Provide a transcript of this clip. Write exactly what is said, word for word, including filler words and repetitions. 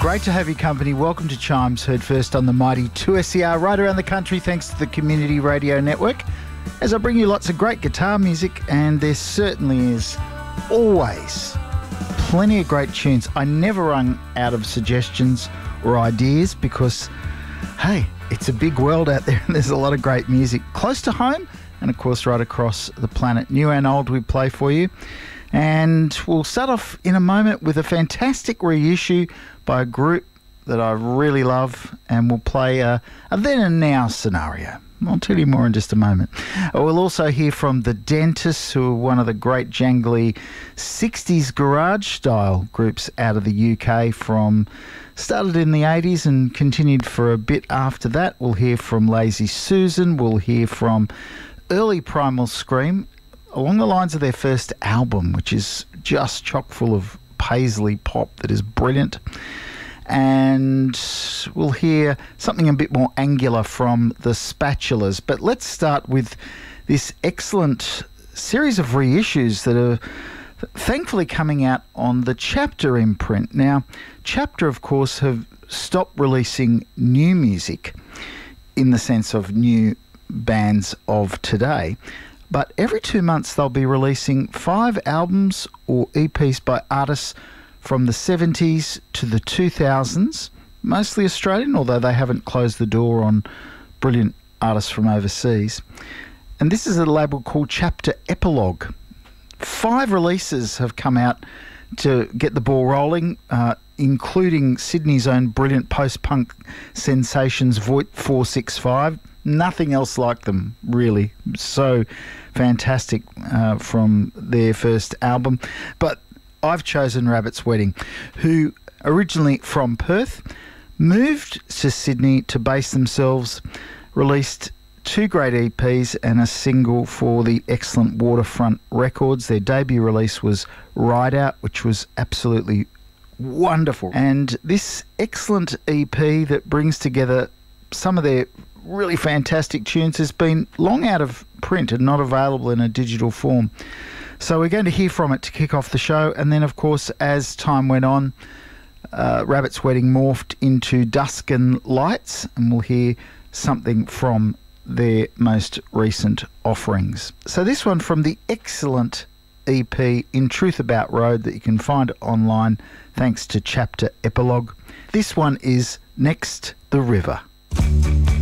Great to have your company. Welcome to Chimes, heard first on the mighty two S E R right around the country thanks to the Community Radio Network. As I bring you lots of great guitar music, and there certainly is always plenty of great tunes. I never run out of suggestions or ideas because, hey, it's a big world out there and there's a lot of great music close to home and, of course, right across the planet. New and old we play for you. And we'll start off in a moment with a fantastic reissue by a group that I really love, and we'll play a, a then and now scenario. I'll tell you more in just a moment. We'll also hear from The Dentists, who are one of the great jangly sixties garage-style groups out of the U K from started in the eighties and continued for a bit after that. We'll hear from Lazy Susan. We'll hear from early Primal Scream, along the lines of their first album, which is just chock full of paisley pop that is brilliant. And we'll hear something a bit more angular from the Spatulas. But let's start with this excellent series of reissues that are thankfully coming out on the Chapter imprint. Now, Chapter, of course, have stopped releasing new music in the sense of new bands of today. But every two months they'll be releasing five albums or E Ps by artists from the seventies to the two thousands, mostly Australian, although they haven't closed the door on brilliant artists from overseas. And this is a label called Chapter Epilogue. Five releases have come out to get the ball rolling, uh, including Sydney's own brilliant post-punk sensations, Voigt four six five. Nothing else like them, really. So fantastic uh, from their first album. But I've chosen Rabbit's Wedding, who originally from Perth, moved to Sydney to base themselves, released two great E Ps and a single for the excellent Waterfront Records. Their debut release was Ride Out, which was absolutely wonderful. And this excellent E P that brings together some of their really fantastic tunes has been long out of print and not available in a digital form. So we're going to hear from it to kick off the show. And then, of course, as time went on, uh, Rabbit's Wedding morphed into Dusk and Lights, and we'll hear something from their most recent offerings. So this one from the excellent E P In Truth About Road that you can find online thanks to Chapter Epilogue. This one is Next the River.